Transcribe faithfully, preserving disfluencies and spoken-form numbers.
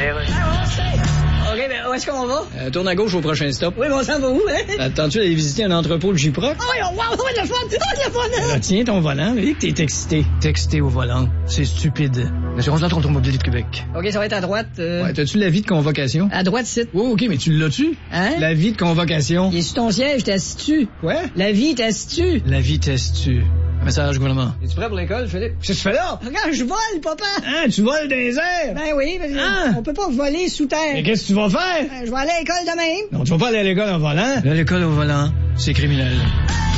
OK, ben où est-ce qu'on va? Euh, tourne à gauche au prochain stop. Oui, mais on s'en va où, hein? Attends-tu d'aller visiter un entrepôt de J-Proc? Oh, oui, oh, wow, oh, le fun! Oh, le fun! Alors, tiens ton volant, et que t'es excité. Texté au volant, c'est stupide. L'assurance d'entre automobile de Québec. OK, ça va être à droite. Euh... Ouais, t'as-tu l'avis de convocation? À droite, c'est. Oh, OK, mais tu l'as-tu? Hein? L'avis de convocation. Il est sur ton siège, t'es assis-tu? Quoi? L'avis, t'es assis-tu? L'avis t'es-tu? Message gouvernement. Es-tu prêt pour l'école, Philippe? Qu'est-ce que tu fais là? Regarde, je vole, papa! Hein, tu voles dans les airs? Ben oui, mais Hein? on peut pas voler sous terre. Mais qu'est-ce que tu vas faire? Ben, je vais aller à l'école demain. Non, tu vas pas aller à l'école en volant. Là, l'école au volant, c'est criminel.